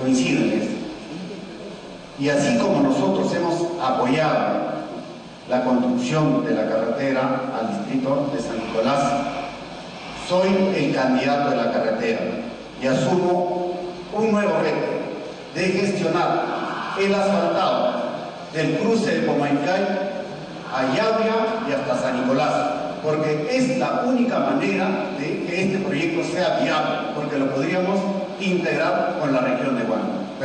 coincido en esto. Y así como nosotros hemos apoyado la construcción de la carretera al distrito de San Nicolás, soy el candidato de la carretera y asumo un nuevo reto de gestionar el asfaltado del cruce de Pomancay a Llavia y hasta San Nicolás, porque es la única manera de que este proyecto sea viable, porque lo podríamos integrar con la región de Huánuco.